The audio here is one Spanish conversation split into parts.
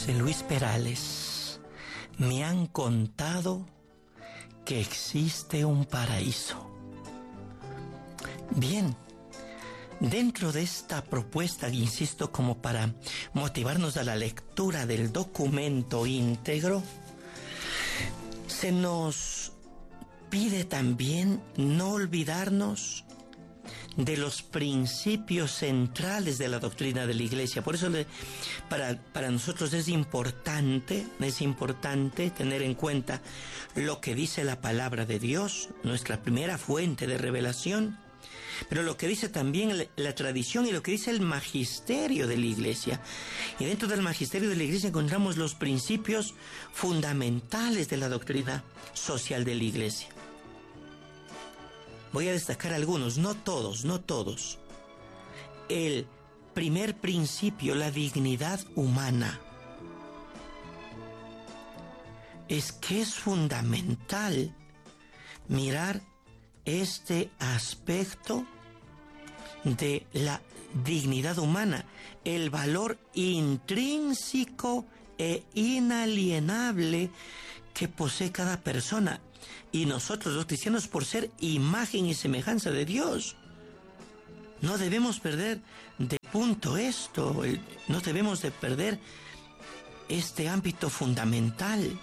José Luis Perales, me han contado que existe un paraíso. Bien, dentro de esta propuesta, insisto, como para motivarnos a la lectura del documento íntegro, se nos pide también no olvidarnos de los principios centrales de la doctrina de la Iglesia. Por eso para nosotros es importante tener en cuenta lo que dice la palabra de Dios, nuestra primera fuente de revelación, pero lo que dice también la tradición y lo que dice el magisterio de la Iglesia. Y dentro del magisterio de la Iglesia encontramos los principios fundamentales de la doctrina social de la Iglesia. Voy a destacar algunos, no todos. El primer principio, la dignidad humana. Es que es fundamental mirar este aspecto de la dignidad humana, el valor intrínseco e inalienable que posee cada persona. Y nosotros los cristianos, por ser imagen y semejanza de Dios, no debemos perder de punto esto, no debemos de perder este ámbito fundamental.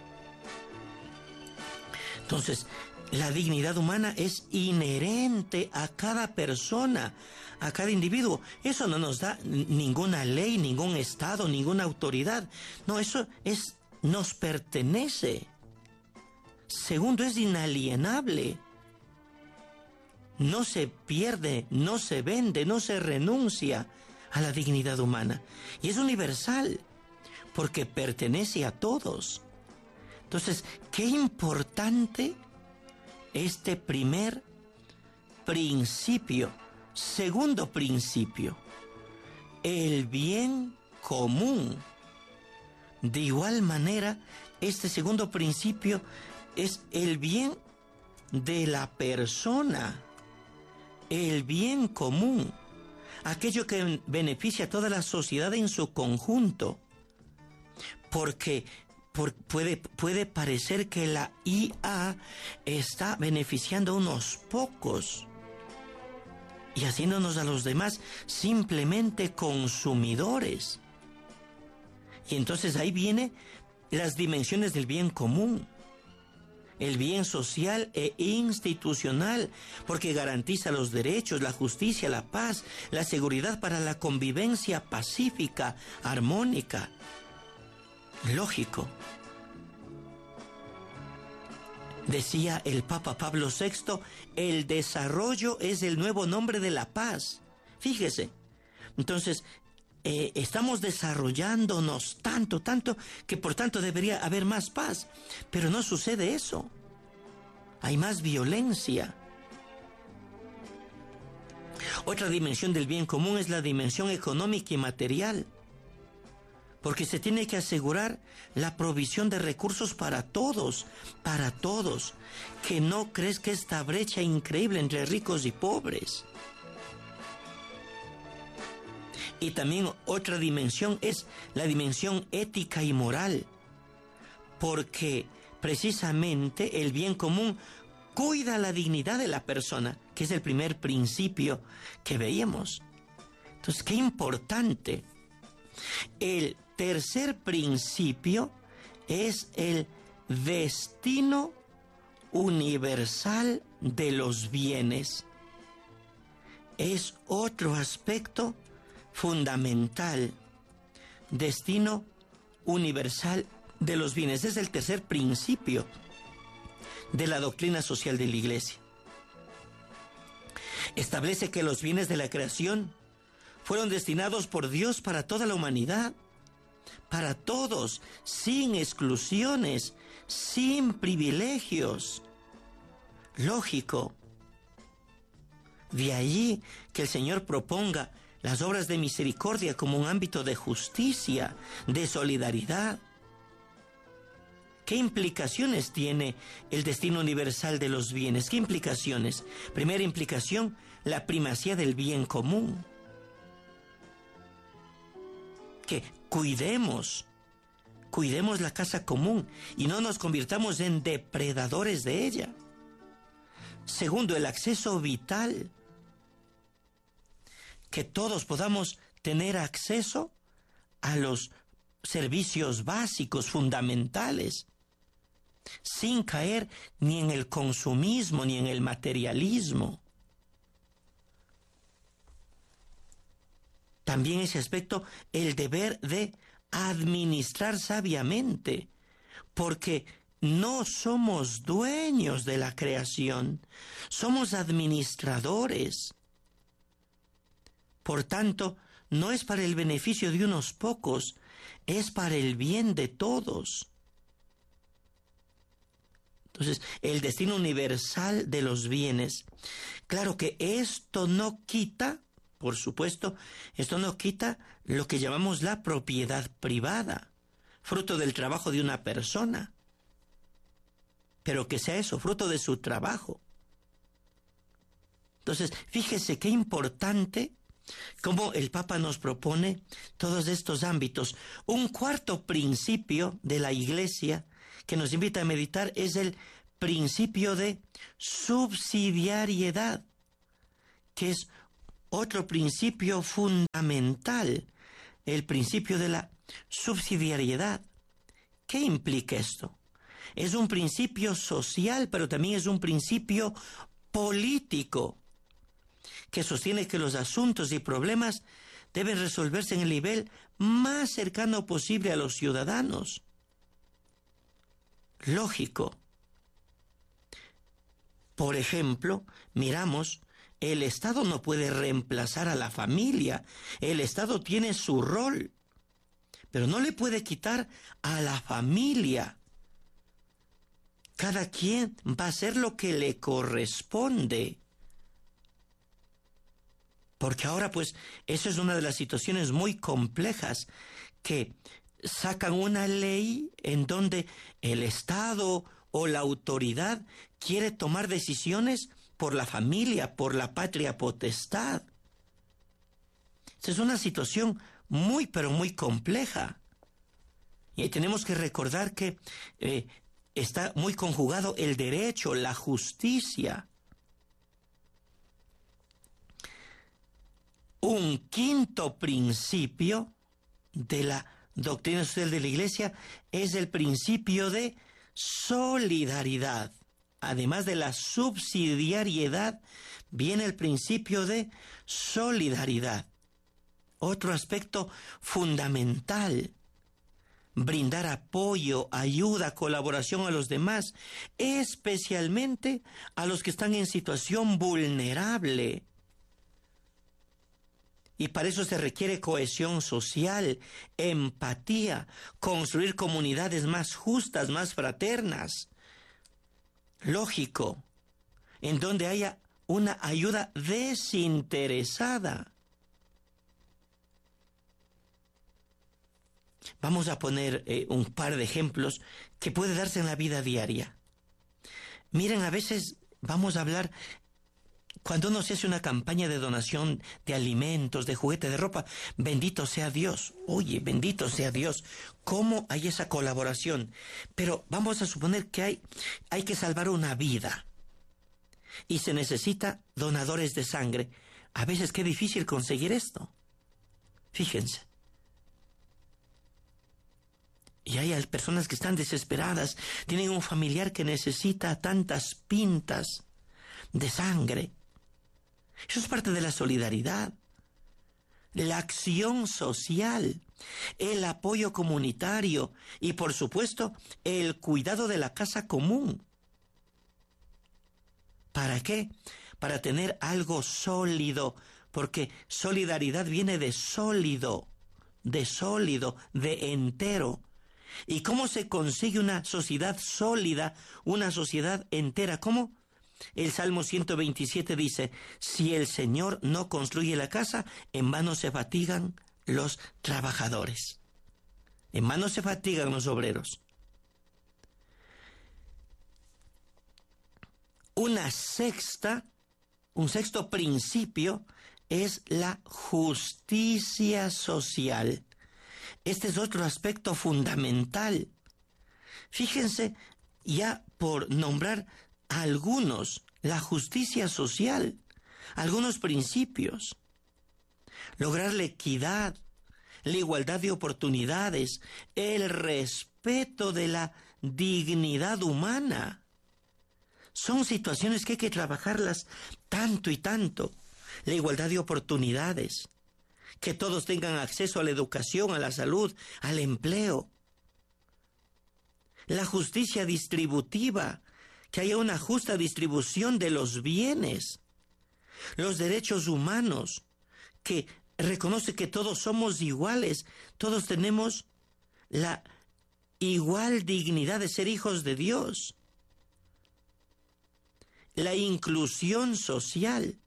Entonces, la dignidad humana es inherente a cada persona, a cada individuo. Eso no nos da ninguna ley, ningún estado, ninguna autoridad. No, eso nos pertenece. Segundo, es inalienable. No se pierde, no se vende, no se renuncia a la dignidad humana. Y es universal, porque pertenece a todos. Entonces, qué importante este primer principio. Segundo principio, el bien común. De igual manera, este segundo principio es el bien de la persona, el bien común, aquello que beneficia a toda la sociedad en su conjunto, porque puede parecer que la IA está beneficiando a unos pocos y haciéndonos a los demás simplemente consumidores. Y entonces ahí vienen las dimensiones del bien común. El bien social e institucional, porque garantiza los derechos, la justicia, la paz, la seguridad para la convivencia pacífica, armónica. Lógico. Decía el Papa Pablo VI, el desarrollo es el nuevo nombre de la paz. Fíjese. Entonces, estamos desarrollándonos tanto, que por tanto debería haber más paz. Pero no sucede eso. Hay más violencia. Otra dimensión del bien común es la dimensión económica y material. Porque se tiene que asegurar la provisión de recursos para todos. Que no crezca esta brecha increíble entre ricos y pobres. Y también otra dimensión es la dimensión ética y moral, porque precisamente el bien común cuida la dignidad de la persona, que es el primer principio que veíamos. Entonces, qué importante. El tercer principio es el destino universal de los bienes. Es otro aspecto fundamental, destino universal de los bienes. Es el tercer principio de la doctrina social de la Iglesia. Establece que los bienes de la creación fueron destinados por Dios para toda la humanidad, para todos, sin exclusiones, sin privilegios. Lógico. De allí que el Señor proponga las obras de misericordia como un ámbito de justicia, de solidaridad. ¿Qué implicaciones tiene el destino universal de los bienes? ¿Qué implicaciones? Primera implicación, la primacía del bien común. Que cuidemos cuidemos la casa común y no nos convirtamos en depredadores de ella. Segundo, el acceso vital. Que todos podamos tener acceso a los servicios básicos, fundamentales, sin caer ni en el consumismo ni en el materialismo. También ese aspecto, el deber de administrar sabiamente, porque no somos dueños de la creación, somos administradores. Por tanto, no es para el beneficio de unos pocos, es para el bien de todos. Entonces, el destino universal de los bienes. Claro que esto no quita, por supuesto, esto no quita lo que llamamos la propiedad privada, fruto del trabajo de una persona. Pero que sea eso, fruto de su trabajo. Entonces, fíjese qué importante cómo el Papa nos propone todos estos ámbitos. Un cuarto principio de la Iglesia que nos invita a meditar es el principio de subsidiariedad, que es otro principio fundamental, el principio de la subsidiariedad. ¿Qué implica esto? Es un principio social, pero también es un principio político, que sostiene que los asuntos y problemas deben resolverse en el nivel más cercano posible a los ciudadanos. Lógico. Por ejemplo, miramos, el Estado no puede reemplazar a la familia. El Estado tiene su rol, pero no le puede quitar a la familia. Cada quien va a hacer lo que le corresponde. Porque ahora, pues, eso es una de las situaciones muy complejas, que sacan una ley en donde el Estado o la autoridad quiere tomar decisiones por la familia, por la patria potestad. Esa es una situación muy, pero muy compleja. Y tenemos que recordar que está muy conjugado el derecho, la justicia. Un quinto principio de la doctrina social de la Iglesia es el principio de solidaridad. Además de la subsidiariedad, viene el principio de solidaridad. Otro aspecto fundamental: brindar apoyo, ayuda, colaboración a los demás, especialmente a los que están en situación vulnerable. Y para eso se requiere cohesión social, empatía, construir comunidades más justas, más fraternas. Lógico, en donde haya una ayuda desinteresada. Vamos a poner un par de ejemplos que puede darse en la vida diaria. Miren, a veces vamos a hablar, cuando uno se hace una campaña de donación de alimentos, de juguete, de ropa, bendito sea Dios. Oye, bendito sea Dios. ¿Cómo hay esa colaboración? Pero vamos a suponer que hay que salvar una vida y se necesita donadores de sangre. A veces qué difícil conseguir esto. Fíjense. Y hay personas que están desesperadas, tienen un familiar que necesita tantas pintas de sangre. Eso es parte de la solidaridad, la acción social, el apoyo comunitario y, por supuesto, el cuidado de la casa común. ¿Para qué? Para tener algo sólido, porque solidaridad viene de sólido, de entero. ¿Y cómo se consigue una sociedad sólida, una sociedad entera? ¿Cómo? El Salmo 127 dice: si el Señor no construye la casa, en vano se fatigan los trabajadores. En vano se fatigan los obreros. Un sexto principio es la justicia social. Este es otro aspecto fundamental. Fíjense, ya por nombrar algunos, la justicia social, algunos principios. Lograr la equidad, la igualdad de oportunidades, el respeto de la dignidad humana. Son situaciones que hay que trabajarlas tanto y tanto. La igualdad de oportunidades, que todos tengan acceso a la educación, a la salud, al empleo. La justicia distributiva, que haya una justa distribución de los bienes. Los derechos humanos, que reconoce que todos somos iguales, todos tenemos la igual dignidad de ser hijos de Dios. La inclusión social,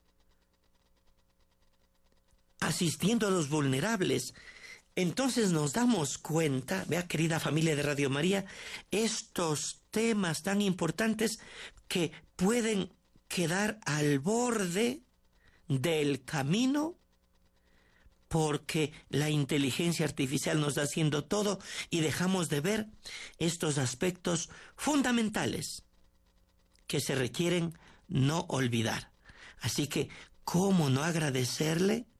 asistiendo a los vulnerables. Entonces nos damos cuenta, vea querida familia de Radio María, estos temas tan importantes que pueden quedar al borde del camino porque la inteligencia artificial nos está haciendo todo y dejamos de ver estos aspectos fundamentales que se requieren no olvidar. Así que, ¿cómo no agradecerle